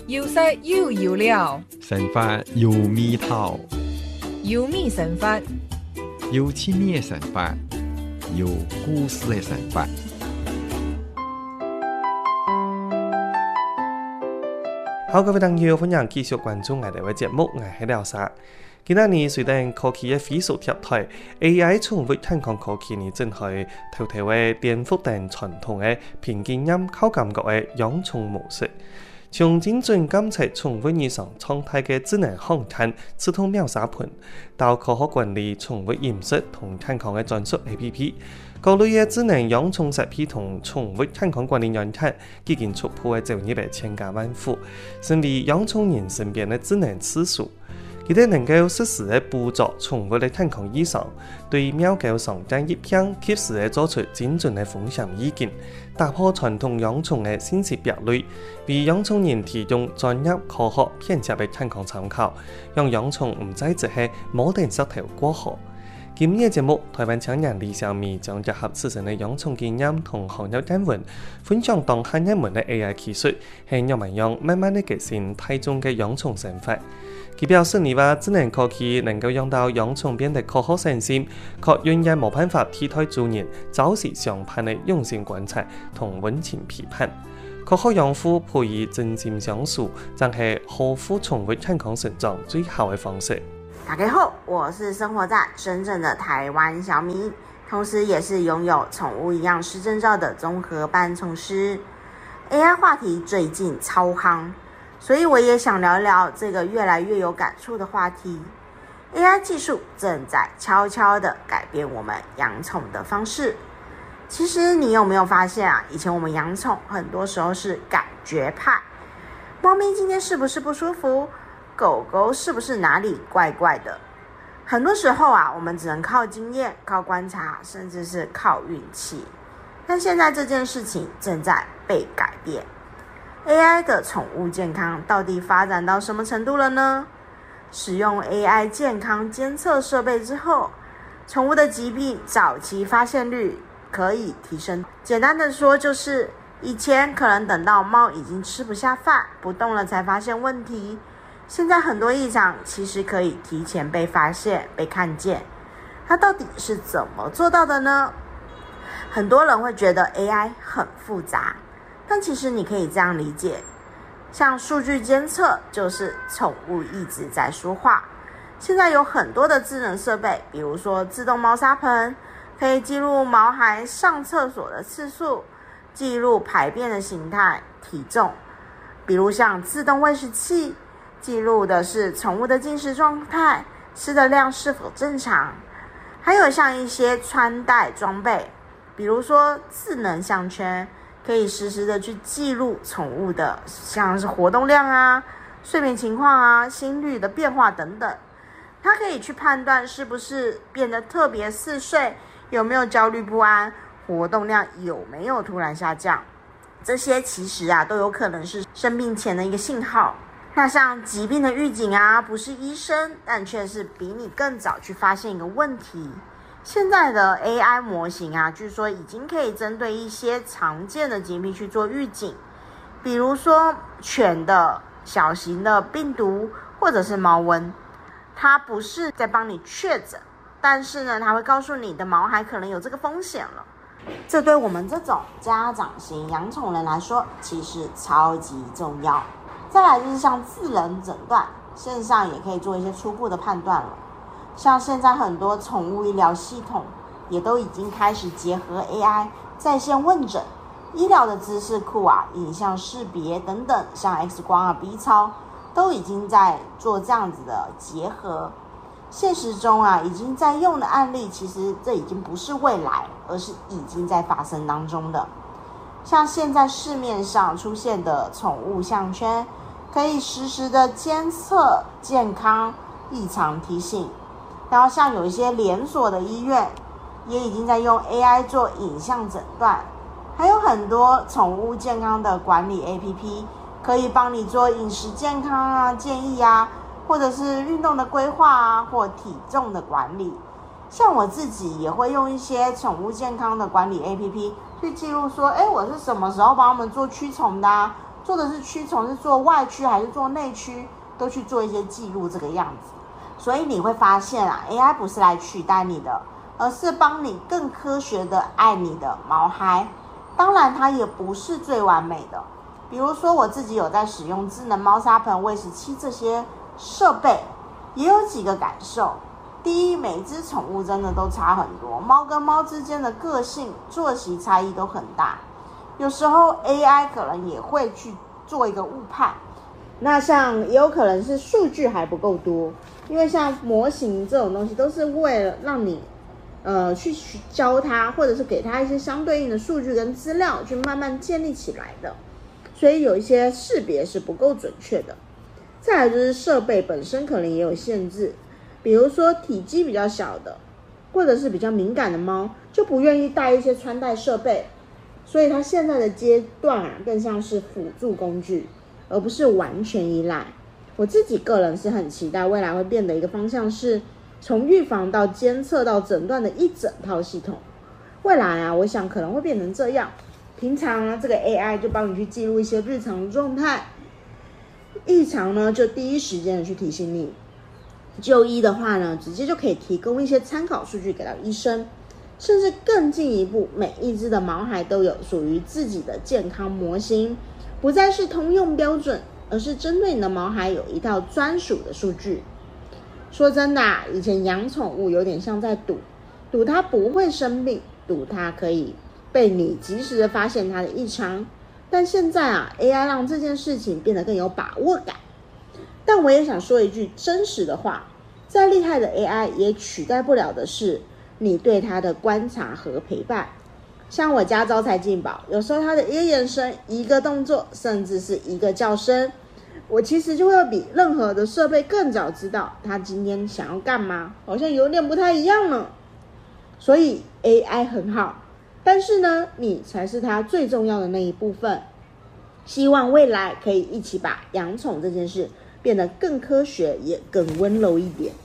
有色有油料， 神法有味道， 有米神法， 有趣的神法，有故事的神法。 好，各位朋友，歡迎繼續關注我哋嘅節目，我係廖沙。今日呢，隨着科技嘅飛速貼台 ，AI 寵物健康科技呢正係頭頭嘅顛覆定傳統嘅憑經驗靠感覺嘅養寵模式，從精準監測寵物日常狀態嘅智能航探自動秒殺盤，到科學管理寵物飲食同健康嘅專屬 APP。各類嘅智能養寵設備同寵物健康管理軟體已經突破走入嚟千家萬戶，成為養寵人身邊嘅智能次數。佢哋能夠適時嘅捕捉寵物嘅健康異常，對貓狗常見疾病及時嘅做出精準嘅風險預警，打破傳統養寵嘅信息壁壘，為養寵人提供專業科學偏執嘅健康參考，讓養寵唔再只係摸定石頭過河。今日節目，台灣青年李小米將結合自身嘅養寵經驗同行業見聞，分享當下熱門嘅 AI 技術，係讓民眾慢慢地改善大眾嘅養寵生活。佢表示：，你話智能科技能夠讓到養寵變得可靠省心，確願也冇辦法替代主人朝夕相伴嘅用心觀察同溫情批判。可靠養護培以真心相處，正係呵護寵物健康成長最好嘅方式。 大家好，我是生活在深圳的台灣小米，同時也是擁有寵物營養師證照的綜合班寵師。AI 話題最近超夯，所以我也想聊聊這個越來越有感觸的話題。AI 技術正在悄悄地改變我們養寵的方式。其實你有沒有發現啊？以前我們養寵很多時候是感覺派，貓咪今天是不是不舒服？狗狗是不是哪裡怪怪的？很多時候啊，我們只能靠經驗、靠觀察，甚至是靠運氣。但現在這件事情正在被改變。AI 的寵物健康到底發展到什麼程度了呢？使用 AI 健康監測設備之後，寵物的疾病早期發現率可以提升。簡單的說，就是以前可能等到貓已經吃不下飯、不動了才發現問題。現在很多異常其實可以提前被發現、被看見，它到底是怎麼做到的呢？很多人會覺得 AI 很複雜，但其實你可以這樣理解，像數據監測就是寵物一直在說話。現在有很多的智能設備，比如說自動貓砂盆，可以記錄毛孩上廁所的次數，記錄排便的形態、體重，比如像自動餵食器，記錄的是寵物的進食狀態，吃的量是否正常，還有像一些穿戴裝備，比如說智能項圈，可以實時的去記錄寵物的像是活動量啊、睡眠情況啊、心率的變化等等，它可以去判斷是不是變得特別嗜睡，有沒有焦慮不安，活動量有沒有突然下降，這些其實啊都有可能是生病前的一個信號。那像疾病的預警啊，不是醫生，但卻是比你更早去發現一個問題。現在的 AI 模型啊，據說已經可以針對一些常見的疾病去做預警，比如說犬的小型的病毒，或者是貓瘟，它不是在幫你確診，但是呢，它會告訴你的毛孩可能有這個風險了。這對我們這種家長型養寵人來說，其實超級重要。再來就是像智能診斷，線上也可以做一些初步的判斷了。像現在很多寵物醫療系統也都已經開始結合 AI 在線問診，醫療的知識庫啊、影像識別等等，像 X 光啊、B 超都已經在做這樣子的結合。現實中啊，已經在用的案例，其實這已經不是未來，而是已經在發生當中的。像現在市面上出現的寵物項圈，可以實時的監測健康異常提醒。然後像有一些連鎖的醫院，也已經在用 AI 做影像診斷。還有很多寵物健康的管理 APP， 可以幫你做飲食健康啊建議啊，或者是運動的規劃啊，或體重的管理。像我自己也會用一些寵物健康的管理 APP 去記錄說，我是什麼時候幫他們做驅蟲的啊， 做的是驱虫，是做外驱还是做内驱，都去做一些记录这个样子。所以你会发现啊 ，AI 不是来取代你的，而是帮你更科学的爱你的毛孩。当然，它也不是最完美的。比如说，我自己有在使用智能猫砂盆、喂食器这些设备，也有几个感受。第一，每只宠物真的都差很多，猫跟猫之间的个性、作息差异都很大。有时候 AI 可能也会去做一个误判，那像也有可能是数据还不够多，因为像模型这种东西都是为了让你去教它，或者是给它一些相对应的数据跟资料，去慢慢建立起来的，所以有一些识别是不够准确的。再来就是设备本身可能也有限制，比如说体积比较小的，或者是比较敏感的猫，就不愿意带一些穿戴设备，所以它现在的阶段啊，更像是辅助工具，而不是完全依赖。我自己个人是很期待未来会变的一个方向是，从预防到监测到诊断的一整套系统。未来啊，我想可能会变成这样，平常啊，这个 AI 就帮你去记录一些日常状态，异常呢就第一时间的去提醒你。就医的话呢，直接就可以提供一些参考数据给到医生，甚至更进一步，每一只的毛孩都有属于自己的健康模型，不再是通用标准，而是针对你的毛孩有一套专属的数据。说真的啊，以前养宠物有点像在赌它不会生病，赌它可以被你及时的发现它的异常。但现在啊 ，AI 让这件事情变得更有把握感。但我也想说一句真实的话，再厉害的 AI 也取代不了的是你对它的观察和陪伴。像我家招财进宝，有时候它的一个眼神、一个动作，甚至是一个叫声，我其实就会比任何的设备更早知道它今天想要干嘛，好像有点不太一样了。所以 AI 很好，但是呢，你才是它最重要的那一部分。希望未来可以一起把养宠这件事变得更科学，也更温柔一点。